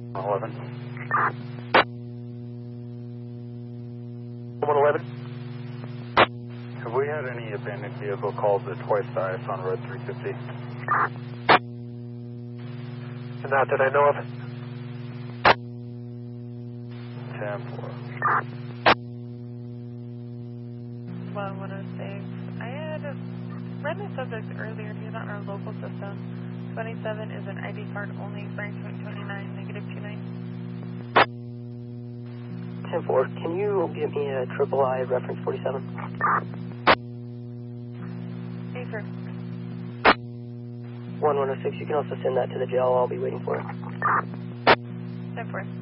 11. 111. Have we had any abandoned vehicle calls at twice the ice on road 350? Not that I know of. 10-4. 106. I had read the subject earlier. He's on our local system. 27 is an ID card only. Branch point 29, negative 29. 10-4. Can you give me a triple I reference 47? Hey, sir. 1106. You can also send that to the jail. I'll be waiting for it. 10-4.